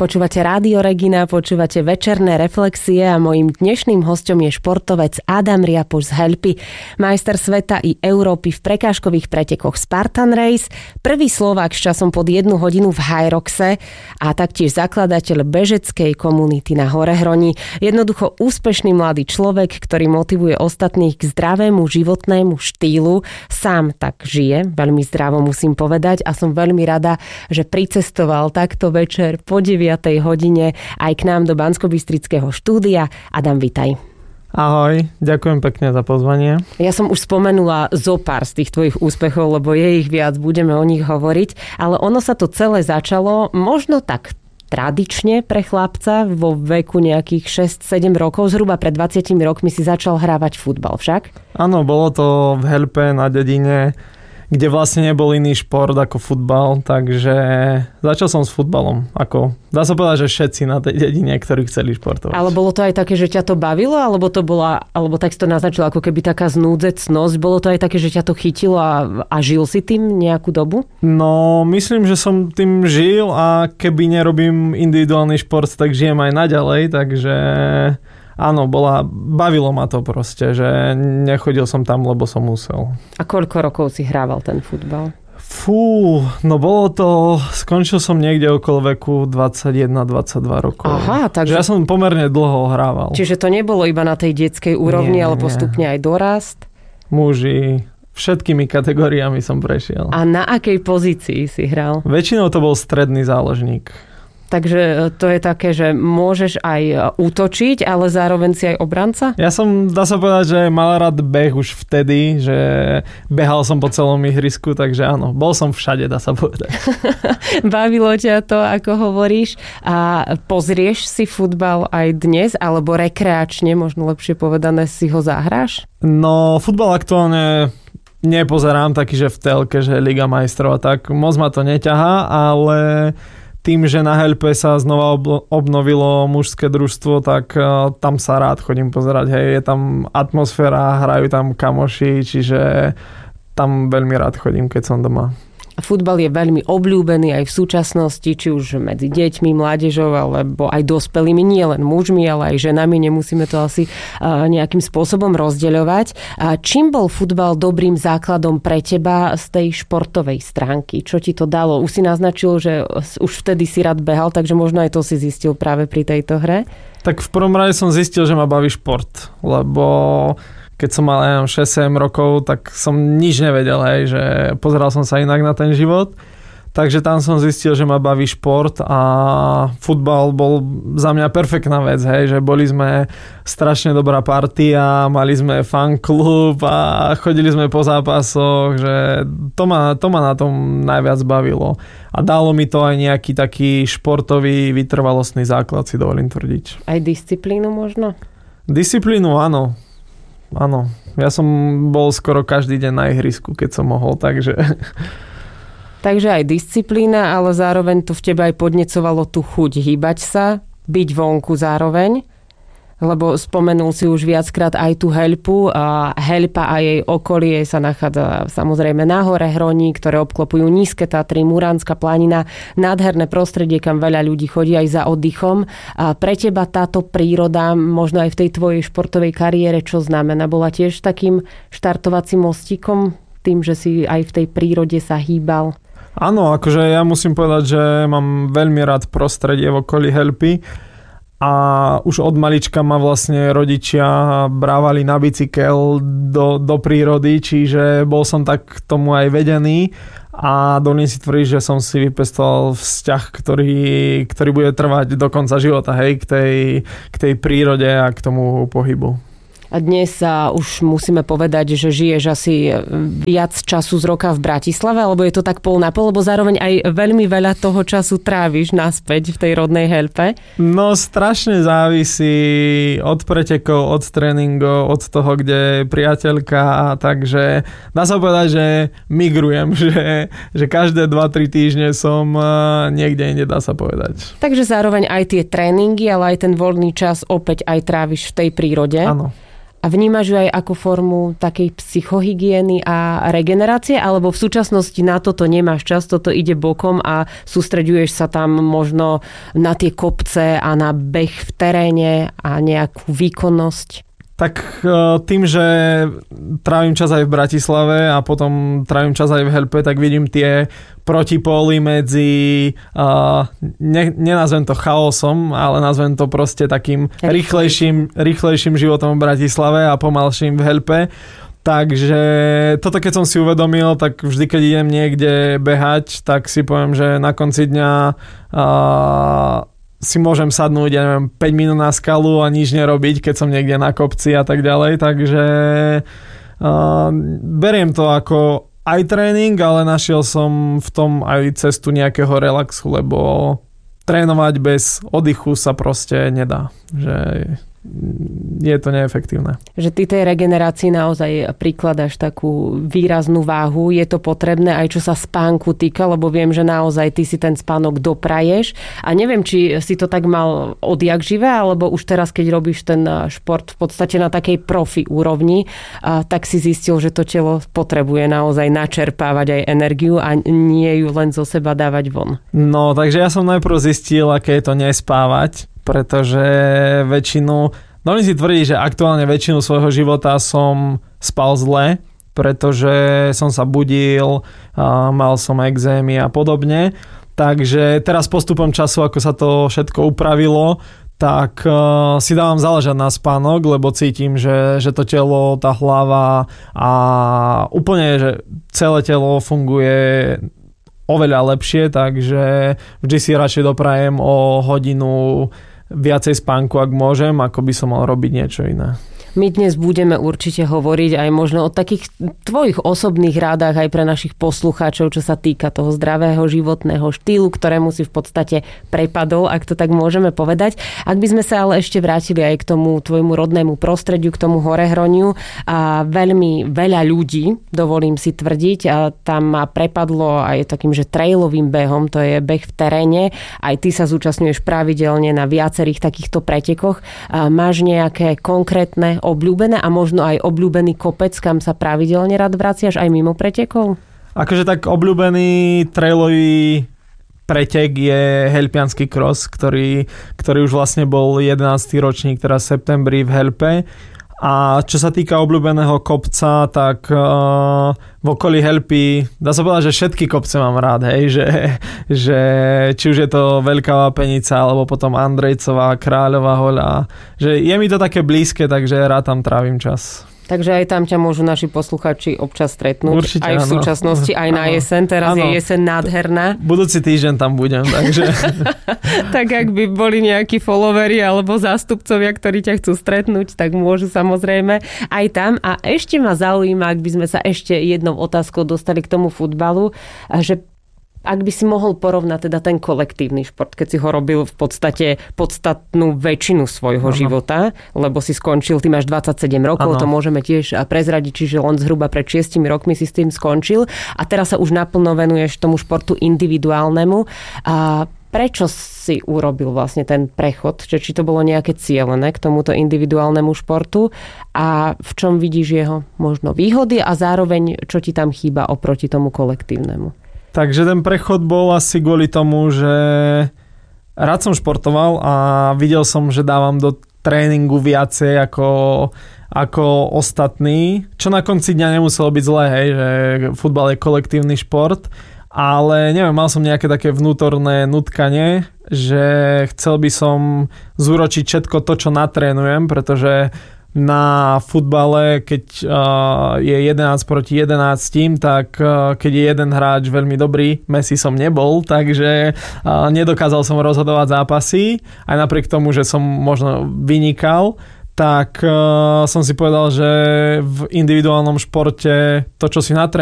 Počúvate Rádio Regina, počúvate večerné reflexie a mojím dnešným hosťom je športovec Adam Riapoš z Helpy, majster sveta i Európy v prekážkových pretekoch Spartan Race, prvý Slovák s časom pod 1 hodinu v Hyroxe a taktiež zakladateľ bežeckej komunity na Horehroni. Jednoducho úspešný mladý človek, ktorý motivuje ostatných k zdravému životnému štýlu. Sám tak žije, veľmi zdravo musím povedať a som veľmi rada, že pricestoval takto večer po 9 hodine aj k nám do Banskobystrického štúdia. Adam, vitaj. Ahoj, ďakujem pekne za pozvanie. Ja som už spomenula zopár z tých tvojich úspechov, lebo je ich viac, budeme o nich hovoriť, ale ono sa to celé začalo možno tak tradične pre chlapca vo veku nejakých 6-7 rokov. Zhruba pred 20 rokmi si začal hrávať futbal však? Áno, bolo to v Helpe na dedine, kde vlastne nebol iný šport ako futbal, takže začal som s futbalom. Dá sa povedať, že všetci na tej dedine, ktorí chceli športovať. Ale bolo to aj také, že ťa to bavilo, alebo tak si to naznačilo ako keby taká znúdzecnosť? Bolo to aj také, že ťa to chytilo a žil si tým nejakú dobu? No, myslím, že som tým žil a keby nerobím individuálny šport, tak žijem aj naďalej, takže áno, bavilo ma to proste, že nechodil som tam, lebo som musel. A koľko rokov si hrával ten futbal? Skončil som niekde okolo veku 21-22 rokov. Aha, takže ja som pomerne dlho hrával. Čiže to nebolo iba na tej detskej úrovni, ale postupne aj dorast? Muži, všetkými kategóriami som prešiel. A na akej pozícii si hral? Väčšinou to bol stredný záložník. Takže to je také, že môžeš aj útočiť, ale zároveň si aj obranca? Ja som, dá sa povedať, že mal rád beh už vtedy, že behal som po celom ihrisku, takže áno, bol som všade, dá sa povedať. Bavilo ťa to, ako hovoríš. A pozrieš si futbal aj dnes, alebo rekreačne, možno lepšie povedané, si ho zahráš? No, futbal aktuálne nepozerám, taký, že v telke, že Liga majstrov a tak. Moc ma to neťahá, ale tým, že na Helpe sa znova obnovilo mužské družstvo, tak tam sa rád chodím pozerať. Hej, je tam atmosféra, hrajú tam kamoši, čiže tam veľmi rád chodím, keď som doma. Futbal je veľmi obľúbený aj v súčasnosti, či už medzi deťmi, mládežou, alebo aj dospelými, nie len mužmi, ale aj ženami. Nemusíme to asi nejakým spôsobom rozdeľovať. Čím bol futbal dobrým základom pre teba z tej športovej stránky? Čo ti to dalo? Už si naznačil, že už vtedy si rád behal, takže možno aj to si zistil práve pri tejto hre? Tak v prvom rade som zistil, že ma baví šport, lebo keď som mal 6-7 rokov, tak som nič nevedel, že pozeral som sa inak na ten život. Takže tam som zistil, že ma baví šport a futbal bol za mňa perfektná vec, že boli sme strašne dobrá partia, mali sme fanklub a chodili sme po zápasoch, že to ma na tom najviac bavilo. A dalo mi to aj nejaký taký športový vytrvalostný základ, si dovolím tvrdiť. Aj disciplínu možno? Disciplínu, áno. Áno, ja som bol skoro každý deň na ihrisku, keď som mohol, takže Takže aj disciplína, ale zároveň to v tebe aj podnecovalo tú chuť hýbať sa, byť vonku zároveň, lebo spomenul si už viackrát aj tú Helpu a Helpa a jej okolie sa nachádza samozrejme na Horehroni, ktoré obklopujú nízke Tatry, Muránska planina, nádherné prostredie, kam veľa ľudí chodí aj za oddychom. A pre teba táto príroda, možno aj v tej tvojej športovej kariére, čo znamená? Bola tiež takým štartovacím mostíkom, tým, že si aj v tej prírode sa hýbal? Áno, akože ja musím povedať, že mám veľmi rád prostredie v okolí Helpy. A už od malička ma vlastne rodičia brávali na bicykel do prírody, čiže bol som tak tomu aj vedený a dovolím si tvrdiť, že som si vypestoval vzťah, ktorý bude trvať do konca života, k tej prírode a k tomu pohybu. A dnes sa už musíme povedať, že žiješ asi viac času z roka v Bratislave, alebo je to tak pol na pol, lebo zároveň aj veľmi veľa toho času tráviš naspäť v tej rodnej Helpe? No strašne závisí od pretekov, od tréningov, od toho, kde je priateľka, takže dá sa povedať, že migrujem, že každé 2-3 týždne som niekde inde, dá sa povedať. Takže zároveň aj tie tréningy, ale aj ten voľný čas opäť aj tráviš v tej prírode? Áno. A vnímaš ju aj ako formu takej psychohygieny a regenerácie, alebo v súčasnosti na toto nemáš čas, toto ide bokom a sústreďuješ sa tam možno na tie kopce a na beh v teréne a nejakú výkonnosť? Tak tým, že trávim čas aj v Bratislave a potom trávim čas aj v Helpe, tak vidím tie protipóly medzi, nenazvem to chaosom, ale nazvem to proste takým rýchlejším životom v Bratislave a pomalším v Helpe. Takže toto keď som si uvedomil, tak vždy keď idem niekde behať, tak si poviem, že na konci dňa si môžem sadnúť, ja neviem, 5 minút na skalu a nič nerobiť, keď som niekde na kopci a tak ďalej, takže beriem to ako aj tréning, ale našiel som v tom aj cestu nejakého relaxu, lebo trénovať bez oddychu sa proste nedá, že je to neefektívne. Že ty tej regenerácii naozaj prikladaš takú výraznú váhu. Je to potrebné aj čo sa spánku týka, lebo viem, že naozaj ty si ten spánok dopraješ. A neviem, či si to tak mal odjak živé, alebo už teraz, keď robíš ten šport v podstate na takej profi úrovni, tak si zistil, že to telo potrebuje naozaj načerpávať aj energiu a nie ju len zo seba dávať von. No, takže ja som najprv zistil, aké je to nespávať, pretože dovolím si tvrdiť, že aktuálne väčšinu svojho života som spal zle, pretože som sa budil, mal som exémy a podobne. Takže teraz postupom času, ako sa to všetko upravilo, tak si dávam záležať na spánok, lebo cítim, že to telo, tá hlava a úplne, že celé telo funguje oveľa lepšie, takže vždy si radšej doprajem o hodinu viacej spánku, ak môžem, ako by som mal robiť niečo iné. My dnes budeme určite hovoriť aj možno o takých tvojich osobných rádach aj pre našich poslucháčov, čo sa týka toho zdravého životného štýlu, ktorému si v podstate prepadol, ak to tak môžeme povedať. Ak by sme sa ale ešte vrátili aj k tomu tvojmu rodnému prostrediu, k tomu Horehroniu, a veľmi veľa ľudí, dovolím si tvrdiť, a tam ma prepadlo aj takým, že trailovým behom, to je beh v teréne. Aj ty sa zúčastňuješ pravidelne na viacerých takýchto pretekoch. Máš nejaké konkrétne obľúbené a možno aj obľúbený kopec, kam sa pravidelne rád vraciaš aj mimo pretekov? Akože tak obľúbený trailový pretek je Helpiansky cross, ktorý už vlastne bol 11. ročník teraz v septembri v Helpe. A čo sa týka obľúbeného kopca, tak v okolí Helpy, dá sa povedať, že všetky kopce mám rád, hej, že či už je to Veľká Vápenica, alebo potom Andrejcová, Kráľová hoľa, že je mi to také blízke, takže rád tam trávim čas. Takže aj tam ťa môžu naši posluchači občas stretnúť. Určite, aj v súčasnosti, aj na jeseň. Teraz je jeseň nádherná. Budúci týždeň tam budem, takže... Tak ak by boli nejakí followeri alebo zástupcovia, ktorí ťa chcú stretnúť, tak môžu samozrejme aj tam. A ešte ma zaujíma, ak by sme sa ešte jednou otázkou dostali k tomu futbalu, že ak by si mohol porovnať teda ten kolektívny šport, keď si ho robil v podstate podstatnú väčšinu svojho života, lebo si skončil, ty máš 27 rokov, to môžeme tiež prezradiť, čiže len zhruba pred 6 rokmi si s tým skončil a teraz sa už naplno venuješ tomu športu individuálnemu. A prečo si urobil vlastne ten prechod? Či to bolo nejaké cielené k tomuto individuálnemu športu a v čom vidíš jeho možno výhody a zároveň čo ti tam chýba oproti tomu kolektívnemu? Takže ten prechod bol asi kvôli tomu, že rád som športoval a videl som, že dávam do tréningu viacej ako ostatní, čo na konci dňa nemuselo byť zlé, hej, že futbal je kolektívny šport, ale neviem, mal som nejaké také vnútorné nutkanie, že chcel by som zúročiť všetko to, čo natrénujem, pretože na futbale, keď je 11 proti 11, tak keď je jeden hráč veľmi dobrý, Messi som nebol, takže nedokázal som rozhodovať zápasy, aj napriek tomu, že som možno vynikal, tak som si povedal, že v individuálnom športe to, čo si natrénujem,